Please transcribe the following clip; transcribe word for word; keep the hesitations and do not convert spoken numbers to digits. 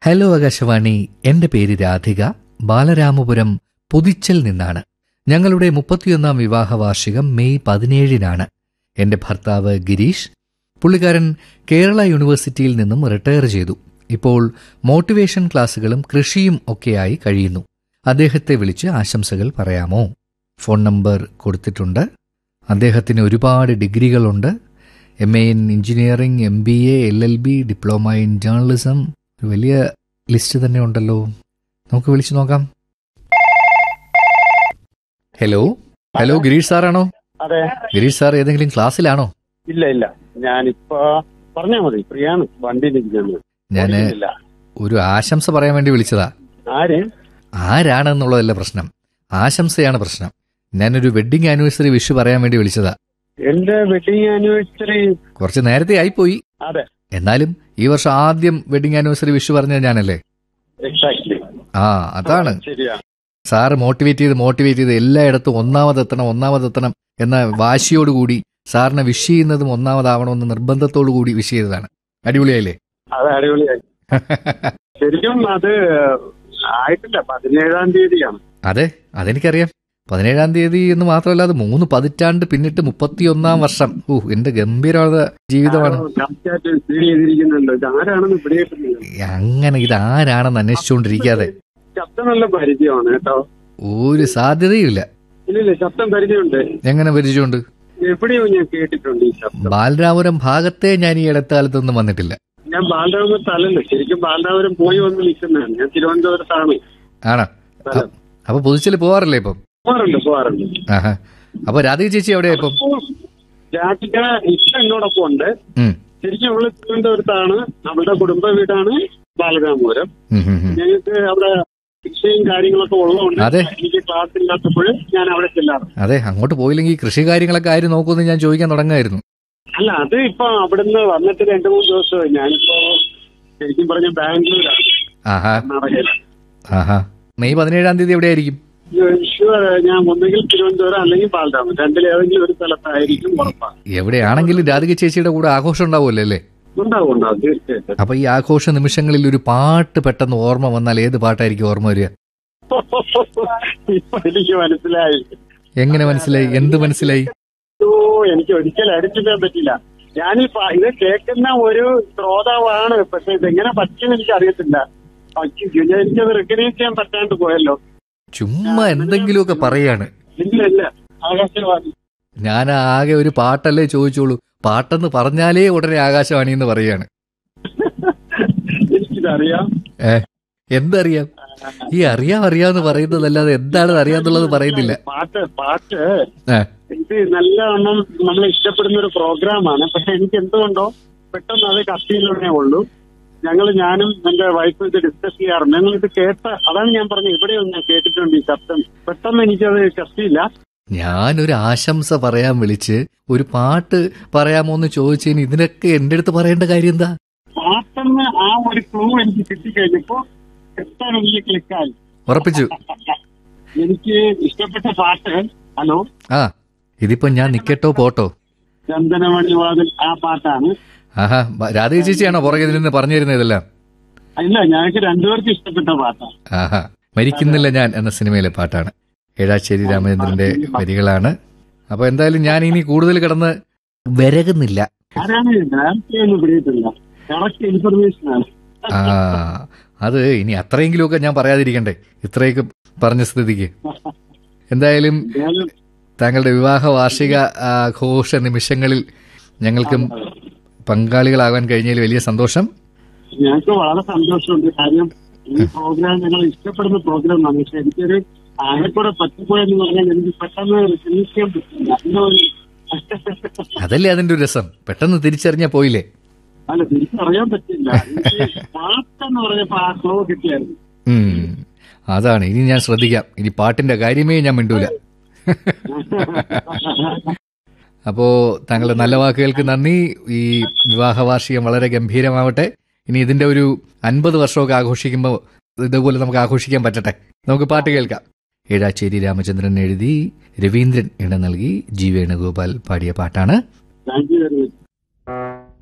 Hello Akashvani, എന്റെ പേര് രാധിക. ബാലരാമപുരം പുതിച്ചൽ നിന്നാണ്. ഞങ്ങളുടെ മുപ്പത്തിയൊന്നാം വിവാഹ വാർഷികം മെയ് പതിനേഴിനാണ്. എന്റെ ഭർത്താവ് ഗിരീഷ്. പുള്ളിക്കാരൻ കേരള യൂണിവേഴ്സിറ്റിയിൽ നിന്നും റിട്ടയർ ചെയ്തു. ഇപ്പോൾ മോട്ടിവേഷൻ ക്ലാസുകളും കൃഷിയും ഒക്കെയായി കഴിയുന്നു. അദ്ദേഹത്തെ വിളിച്ച് ആശംസകൾ പറയാമോ? ഫോൺ നമ്പർ കൊടുത്തിട്ടുണ്ട്. അദ്ദേഹത്തിന് ഒരുപാട് ഡിഗ്രികളുണ്ട്. M A in engineering, M B A, L L B, diploma in journalism. ഒരു വലിയ ലിസ്റ്റ് തന്നെ ഉണ്ടല്ലോ. നമുക്ക് വിളിച്ചു നോക്കാം. Hello hello Girish സാറാണോ? അതെ. ഗിരീഷ് സാർ ഏതെങ്കിലും ക്ലാസ്സിലാണോ? ഇല്ല ഇല്ല, ഞാനിപ്പോ പറഞ്ഞാ മതി, ഫ്രീയാണ്, വണ്ടിയിലിരിക്കുന്നത്. ഞാന് ഒരു ആശംസ പറയാൻ വേണ്ടി വിളിച്ചതാ. ആര്? ആരാണെന്നുള്ളതല്ല പ്രശ്നം, ആശംസയാണ് പ്രശ്നം. ഞാനൊരു വെഡിങ് ആനിവേഴ്സറി വിഷ് പറയാൻ വേണ്ടി വിളിച്ചതാ. എന്റെ വെഡിങ് ആനിവേഴ്സറി കുറച്ച് നേരത്തെ ആയിപ്പോയി. അതെ, എന്നാലും ഈ വർഷം ആദ്യം വെഡിങ് ആനിവേഴ്സറി വിഷ് പറഞ്ഞത് ഞാനല്ലേ? എക്സാക്ട്ലി. ആ അതാണ്. ശരിയാ. സാറ് മോട്ടിവേറ്റ് ചെയ്ത് മോട്ടിവേറ്റ് ചെയ്ത് എല്ലായിടത്തും ഒന്നാമതെത്തണം ഒന്നാമതെത്തണം എന്ന വാശിയോടുകൂടി സാറിനെ വിഷ് ചെയ്യുന്നതും ഒന്നാമതാവണമെന്ന് നിർബന്ധത്തോടു കൂടി വിഷ് ചെയ്തതാണ്. അടിപൊളിയായില്ലേ? അത് അടിപൊളിയായി. ശരിക്കും അത് ആയിട്ടില്ല, പതിനേഴാം തീയതിയാണ്. അതെ, അതെനിക്കറിയാം. പതിനേഴാം തീയതി എന്ന് മാത്രമല്ല, അത് മൂന്ന് പതിറ്റാണ്ട് പിന്നിട്ട് മുപ്പത്തിയൊന്നാം വർഷം. ഓ, എന്റെ ഗംഭീരമായ ജീവിതമാണ്. ആരാണെന്ന് പിടികിട്ടുന്നില്ല. അങ്ങനെ ഇത് ആരാണെന്ന് അന്വേഷിച്ചുകൊണ്ടിരിക്കാതെ. ശബ്ദം നല്ല പരിചയമാണ് കേട്ടോ. ഒരു സാധ്യതയുമില്ല. ഇല്ലില്ല, ശബ്ദം പരിചയമുണ്ട്. എങ്ങനെ പരിചയമുണ്ട്? എവിടെയോ ഞാൻ കേട്ടിട്ടുണ്ട് ഈ ശബ്ദം. ബാലരാമപുരം ഭാഗത്തെ ഞാൻ ഈ ഇടക്കാലത്തൊന്നും വന്നിട്ടില്ല. ഞാൻ ബാലരാമപുരത്തല്ലല്ലോ, ശരിക്കും ബാലരാമപുരം പോയി വന്ന് നിൽക്കുന്നതാണ്. ഞാൻ തിരുവനന്തപുരത്താണ്. ആണോ? അപ്പൊ പുതുച്ചല് പോവാറില്ലേ ഇപ്പം? പോവാറുണ്ട് പോവാറുണ്ട്. ആഹാ. അപ്പൊ രാധിക ചേച്ചി എവിടെയാ ഇപ്പം? രാധിക ഇഷ്ടം എന്നോടൊപ്പം ഉണ്ട്. ശരിക്കും അവള് തിരുവനന്തപുരത്താണ്. അവളുടെ കുടുംബ വീടാണ് ബാലരാമപുരം. ഞങ്ങൾക്ക് അവിടെ കൃഷിയും കാര്യങ്ങളൊക്കെ ഉള്ളതുകൊണ്ട് എനിക്ക് ക്ലാസ് ഇല്ലാത്തപ്പോഴും ഞാൻ അവിടെ ചെല്ലാറ്. അതെ, അങ്ങോട്ട് പോയില്ലെങ്കിൽ കൃഷി കാര്യങ്ങളൊക്കെ ആര് നോക്കുമെന്ന് ഞാൻ ചോദിക്കാൻ തുടങ്ങായിരുന്നു. അല്ല, അത് ഇപ്പൊ അവിടുന്ന് വന്നിട്ട് രണ്ടു മൂന്ന് ദിവസമായി. ഞാനിപ്പോ ശരിക്കും പറഞ്ഞ ബാംഗ്ലൂരാണ്, കർണാടകയിലാണ്. ആഹാ. മെയ് പതിനേഴാം തീയതി എവിടെയായിരിക്കും? ഞാൻ ഒന്നുകിൽ തിരുവനന്തപുരം അല്ലെങ്കിൽ ബാലരാമപുരം, രണ്ടിലേതെങ്കിലും ഒരു സ്ഥലത്തായിരിക്കും ഉറപ്പാണ്. എവിടെയാണെങ്കിലും രാധിക ചേച്ചിയുടെ കൂടെ ആഘോഷം ഉണ്ടാവുമല്ലോ അല്ലേ? ഉണ്ടാവും ഉണ്ടാവും, തീർച്ചയായിട്ടും. അപ്പൊ ഈ ആഘോഷ നിമിഷങ്ങളിൽ ഒരു പാട്ട് പെട്ടെന്ന് ഓർമ്മ വന്നാൽ ഏത് പാട്ടായിരിക്കും ഓർമ്മ വരിക? ഇപ്പൊ എനിക്ക് മനസ്സിലായി. എങ്ങനെ മനസ്സിലായി? എന്ത് മനസ്സിലായി? ഓ, എനിക്ക് ഒരിക്കലും അടിച്ചിടാൻ പറ്റില്ല. ഞാനീ ഇത് കേൾക്കുന്ന ഒരു ശ്രോതാവാണ്, പക്ഷെ ഇതെങ്ങനെ പറ്റുമെന്ന് എനിക്ക് അറിയത്തില്ല. എനിക്കത് റെക്കഗ്നൈസ് ചെയ്യാൻ പറ്റാണ്ട് പോയല്ലോ. ചുമ്മാ എന്തെങ്കിലുമൊക്കെ പറയാണ്. ഇല്ല ഇല്ല, ആകാശവാണി. ഞാൻ ആകെ ഒരു പാട്ടല്ലേ ചോദിച്ചോളൂ. പാട്ടെന്ന് പറഞ്ഞാലേ ഉടനെ ആകാശവാണി എന്ന് പറയാണ്. എനിക്കിതറിയാം. ഏ എന്തറിയാം? ഈ അറിയാം അറിയാന്ന് പറയുന്നതല്ലാതെ എന്താണ് അറിയാന്നുള്ളത് പറയുന്നില്ല. പാട്ട് പാട്ട് ഇത് നല്ലവണ്ണം നമ്മൾ ഇഷ്ടപ്പെടുന്ന ഒരു പ്രോഗ്രാമാണ്. പക്ഷെ എനിക്ക് എന്തുകൊണ്ടോ പെട്ടെന്ന് അത് കത്തിയിലേ ഉള്ളൂ. ഞങ്ങൾ ഞാനും എന്റെ വൈഫും ഇത് ഡിസ്കസ് ചെയ്യാറുണ്ട്. ഞങ്ങൾ ഇത് കേട്ട, അതാണ് ഞാൻ പറഞ്ഞത്, ഇവിടെയൊന്നും ഞാൻ കേട്ടിട്ടുണ്ട് ഈ ശബ്ദം. പെട്ടെന്ന് എനിക്കത് കത്തിയില്ല. ഞാനൊരു ആശംസ പറയാൻ വിളിച്ച് ഒരു പാട്ട് പറയാമോ എന്ന് ചോദിച്ചതിന് ഇതിനൊക്കെ എന്റെ അടുത്ത് പറയേണ്ട കാര്യം എന്താ? പാട്ടെന്ന് ആ ഒരു ക്ലൂ എനിക്ക് കിട്ടിക്കഴിഞ്ഞപ്പോ പെട്ടെന്ന് എനിക്ക് ക്ലിക്കായി. ഉറപ്പിച്ചു. എനിക്ക് ഇഷ്ടപ്പെട്ട പാട്ട്, ഹലോ, ആ ഇതിപ്പോ ഞാൻ നിക്കട്ടോ പോട്ടോ, ചന്ദനമണി വാതിൽ, ആ പാട്ടാണ്. ആഹാ. രാധിക ചേച്ചിയാണോ പുറകെ നിന്ന് പറഞ്ഞു തരുന്നത് ഇതെല്ലാം? ഇല്ല, ഞങ്ങൾക്ക് രണ്ടുപേർക്കും ഇഷ്ടപ്പെട്ട പാട്ടാണ്. ആഹാ. മരിക്കുന്നില്ല ഞാൻ എന്ന സിനിമയിലെ പാട്ടാണ്. ഏഴാശ്ശേരി രാമചന്ദ്രന്റെ വരികളാണ്. അപ്പൊ എന്തായാലും ഞാൻ ഇനി കൂടുതൽ കിടന്ന് വിരകുന്നില്ല. ആ അത് ഇനി അത്രയെങ്കിലുമൊക്കെ ഞാൻ പറയാതിരിക്കണ്ടേ, ഇത്രയൊക്കെ പറഞ്ഞ സ്ഥിതിക്ക്. എന്തായാലും താങ്കളുടെ വിവാഹ വാർഷിക ആഘോഷ നിമിഷങ്ങളിൽ ഞങ്ങൾക്കും പങ്കാളികളാകാൻ കഴിഞ്ഞതിൽ വലിയ സന്തോഷം. ഞങ്ങൾക്ക് വളരെ സന്തോഷമുണ്ട്. കാര്യം ഈ പ്രോഗ്രാം ഞങ്ങൾ ഇഷ്ടപ്പെടുന്ന പ്രോഗ്രാമാണ്. പക്ഷെ എനിക്കൊരു ആകെക്കൂടെ പറ്റിപ്പോയെന്ന് പറഞ്ഞാൽ എനിക്ക് പെട്ടെന്ന് ചിന്തിക്കാൻ പറ്റില്ല. അതല്ലേ അതിന്റെ ഒരു രസം, പെട്ടെന്ന് തിരിച്ചറിഞ്ഞാ പോയില്ലേ? അല്ല, തിരിച്ചറിയാൻ പറ്റില്ല. പാട്ടെന്ന് പറഞ്ഞപ്പോ ആ ഫ്ലോ കിട്ടിയായിരുന്നു. അതാണ്. ഇനി ഞാൻ ശ്രദ്ധിക്കാം. ഇനി പാട്ടിന്റെ കാര്യമേ ഞാൻ മിണ്ടൂല. അപ്പോ താങ്കളുടെ നല്ല വാക്കുകൾക്ക് നന്ദി. ഈ വിവാഹ വാർഷികം വളരെ ഗംഭീരമാവട്ടെ. ഇനി ഇതിന്റെ ഒരു അൻപത് വർഷമൊക്കെ ആഘോഷിക്കുമ്പോൾ ഇതുപോലെ നമുക്ക് ആഘോഷിക്കാൻ പറ്റട്ടെ. നമുക്ക് പാട്ട് കേൾക്കാം. ഏഴാശ്ശേരി രാമചന്ദ്രൻ എഴുതി രവീന്ദ്രൻ ഇട നൽകി ജി വേണുഗോപാൽ പാടിയ പാട്ടാണ്. Thank you very much.